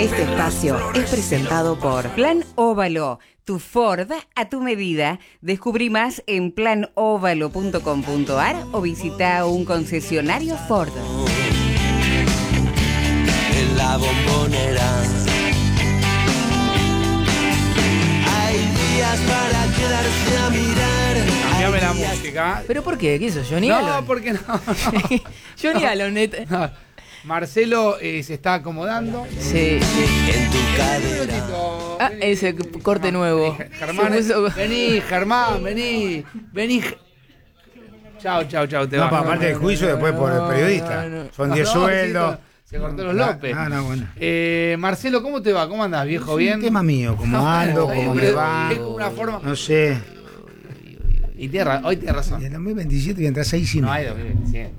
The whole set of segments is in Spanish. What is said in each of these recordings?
Este espacio es presentado por Plan Óvalo, tu Ford a tu medida. Descubrí más en planovalo.com.ar o visita un concesionario Ford. En la Bombonera hay días para quedarse a mirar. Cambiame la música. ¿Pero por qué? ¿Qué es eso? ¿Johnny No, Allen? ¿por qué no? Johnny Allen. No. Marcelo se está acomodando. Sí, sí. En tu cadera. Ah, ese corte nuevo. Germán, vení, Germán, vení. Chao, te No, vas. aparte del juicio, después por el periodista. Son 10 sueldos. Se cortó los López. Bueno. Marcelo, ¿cómo te va? ¿Cómo andás, viejo? ¿Bien? Es un tema mío, cómo ando, cómo me va. Es como una forma. No sé. Y hoy tienes razón. En el 2027 voy a entrar 6 y No medio. hay 2027.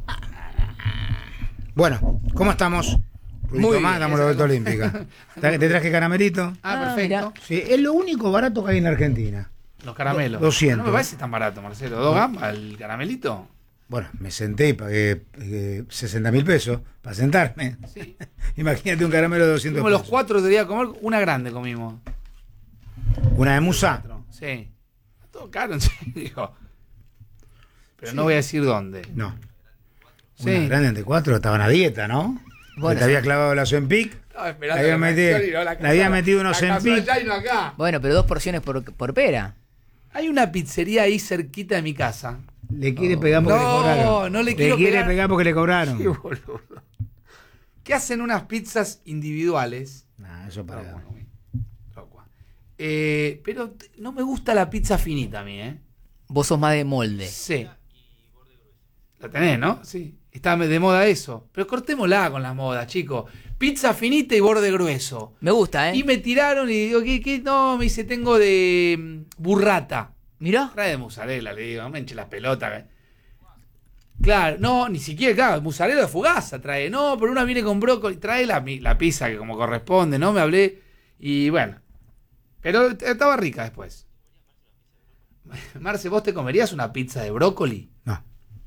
Bueno, ¿cómo estamos? Muy Más, bien. damos la vuelta olímpica. ¿Te traje caramelito? Perfecto. Sí, es lo único barato que hay en Argentina. Los caramelos. 200. No me parece tan barato, Marcelo. ¿2 gambas el caramelito? Bueno, me senté y pagué 60.000 pesos para sentarme. Sí. Imagínate un caramelo de 200 Comimos los pesos. 4 debería comer, una grande comimos. Una de musa. Sí. Todo caro, en serio. Pero no voy a decir dónde. No. Sí. Una grande entre 4, estaban a dieta, ¿no? Bueno, te había clavado la Ozempic. Estaba Le esperando había la metido, canción y no le había metido unos Ozempic. allá y no acá. Bueno, pero 2 porciones por pera. Hay una pizzería ahí cerquita de mi casa. Le quiere pegar porque le cobraron. No le quiero quiere pegar. pegar porque le cobraron. Qué boludo. Que hacen unas pizzas individuales. Nah, eso para. Pero no me gusta la pizza finita a mí, ¿eh? Vos sos más de molde. Sí. La tenés, ¿no? Sí. Está de moda eso. Pero cortémosla con la moda, chicos. Pizza finita y borde grueso. Me gusta, ¿eh? Y me tiraron y digo, ¿qué? No, me dice, tengo de burrata. Mirá. Trae de mozzarella, le digo, no me enche las pelotas. Claro, no, ni siquiera, claro, mozzarella de fugaza trae. No, pero una viene con brócoli. Trae la pizza que como corresponde, ¿no? Me hablé y bueno. Pero estaba rica después. Marce, ¿vos te comerías una pizza de brócoli? No.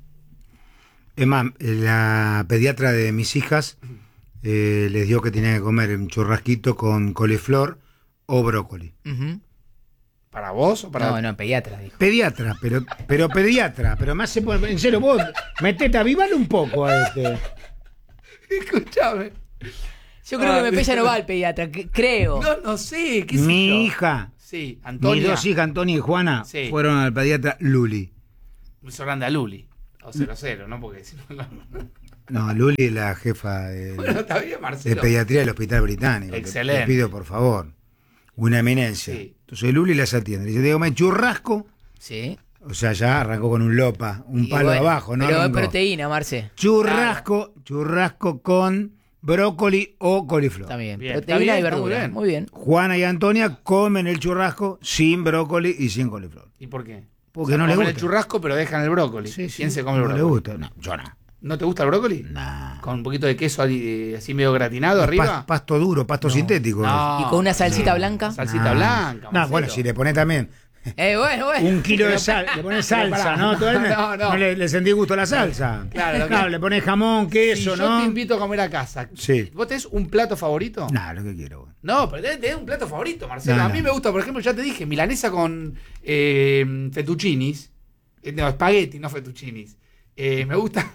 Es más, la pediatra de mis hijas les dio que tenían que comer un churrasquito con coliflor o brócoli. Ujú. ¿Para vos o para...? No, pediatra, dijo. Pediatra, pero pediatra, pero más en serio, vos metete, avivale un poco a este. Escuchame. Yo creo que Mepeya no va al pediatra, creo. No sé, qué sé yo. Mi hija, Sí, Antonia. mis 2 hijas, Antonia y Juana, Sí. fueron al pediatra Luli. Me hizo grande a Luli. O 0-0, ¿no? Porque si no... No, Luli es la jefa Bueno, de está bien, Marcelo. pediatría del Hospital Británico. Excelente. Te pido, por favor, una eminencia. Sí. Entonces Luli las atiende. Le dice, dígame, churrasco. Sí. O sea, ya arrancó con un lopa, un Y palo bueno, abajo, ¿no? Pero es arrancó. proteína, Marce. Churrasco con brócoli o coliflor. Está bien. Bien, Proteína está bien, y está verdura. muy Muy bien. Juana y Antonia comen el churrasco sin brócoli y sin coliflor. ¿Y por qué? Porque no les comen gusta. el churrasco, pero dejan el brócoli. ¿Quién se come el no brócoli? le gusta. No, yo no. ¿No te gusta el brócoli? Nah. Con un poquito de queso así medio gratinado arriba. Pasto duro, pasto sintético. No. ¿Y con una salsita blanca? Salsita blanca. No, Marcelo. bueno, si le pones también Bueno. 1 kilo de sal, le pones salsa, pará. ¿no? Todavía No. no le sentí gusto a la salsa. Claro, le pones jamón, Si queso, yo ¿no? te invito a comer a casa, Sí. ¿vos tenés un plato favorito? Nah, lo que quiero. Bueno. No, pero tenés un plato favorito, Marcelo. No, A mí no. me gusta, por ejemplo, ya te dije, milanesa con fettuccinis. No, espagueti, no fettuccinis. Me gusta.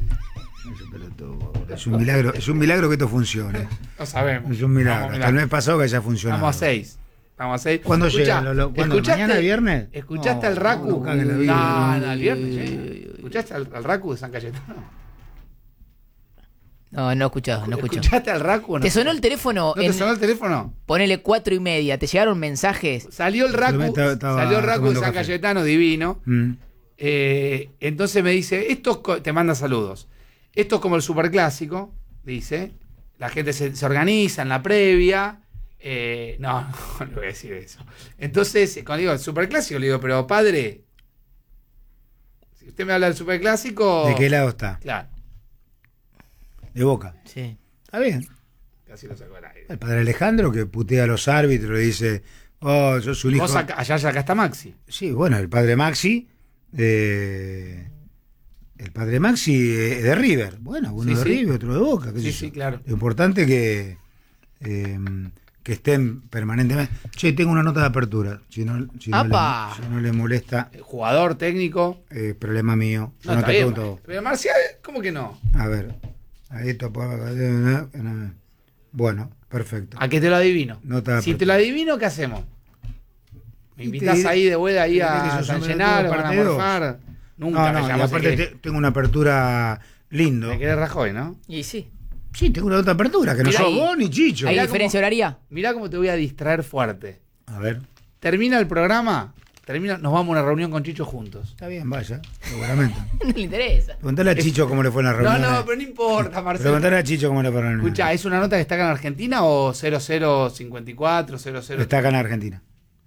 Es un milagro que esto funcione. No sabemos. Es un milagro. Vamos, Hasta el mes pasado que haya funcionado. Estamos a 6. ¿Cuándo llegan? ¿Cuándo? ¿Mañana, viernes? ¿Escuchaste al No, Raku? no caguen la vida. No, el viernes llega. ¿Escuchaste al Raku de San Cayetano? No he escuchado. ¿Escuchaste al Raku o no? ¿Te sonó el teléfono? ¿No te sonó el teléfono? Ponele 4:30. ¿Te llegaron mensajes? Salió el Raku Estaba de tomando San café. Cayetano, divino. Mm. Entonces me dice, te manda saludos. Esto es como el superclásico, dice. La gente se organiza en la previa. No le voy a decir eso. Entonces, cuando digo el superclásico, le digo, pero padre, si usted me habla del superclásico. ¿De qué lado está? Claro, De Boca. Sí. Está bien. casi lo sacó al aire. El padre Alejandro que putea a los árbitros y dice, oh, yo soy el hijo. Allá está Maxi. Sí, bueno, el padre Maxi. El padre Maxi es de River. Bueno, uno Sí, de sí. River, otro de Boca. qué sé Sí, yo. sí, claro. Lo importante es que que estén permanentemente. Che, tengo una nota de apertura. Si no ¡Apa! le molesta, Jugador, técnico. problema mío. Yo No, no está te bien. pregunto. Pero Marcial, ¿cómo que no? A ver. Ahí esto. Bueno, perfecto. ¿A qué te lo adivino? Nota de Si te apertura. lo adivino, ¿qué hacemos? ¿Me Y invitas te- ahí de vuelta ahí ¿Querés que a yo San me Llenaro, lo van a partido? morfar? Nunca No, me y llamas aparte que tengo una apertura lindo. me querés Rajoy, ¿no? Y sí. Sí, tengo una nota de apertura, que no Mirá sos ahí. vos ni Chicho. ¿Hay Mirá diferencia horaria? Mirá cómo te voy a distraer fuerte. A ver. Termina el programa, nos vamos a una reunión con Chicho juntos. Está bien, vaya, seguramente. No le interesa. Preguntale a Chicho cómo le fue en la reunión. pero no importa, Marcelo. Preguntale a Chicho cómo le fue en la reunión. Escucha, ¿es una nota que está acá en Argentina o 0054, 00? Está acá en Argentina.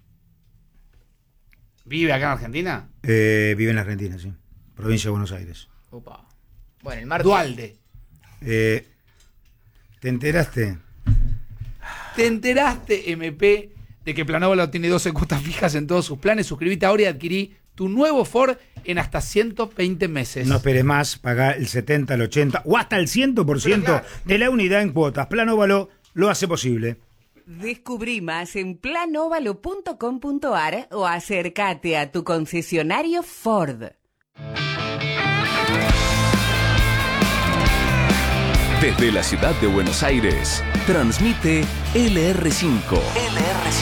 ¿Vive acá en Argentina? Vive en la Argentina, sí. Provincia de Buenos Aires. Opa. Bueno, el martes. Dualde. ¿Te enteraste? ¿Te enteraste, MP, de que Planóvalo tiene 12 cuotas fijas en todos sus planes? Suscribite ahora y adquirí tu nuevo Ford en hasta 120 meses. No esperes más, pagá el 70, el 80 o hasta el 100% de la unidad en cuotas. Plan Óvalo lo hace posible. Descubrí más en planovalo.com.ar o acércate a tu concesionario Ford. Desde la ciudad de Buenos Aires, transmite LR5. LR5.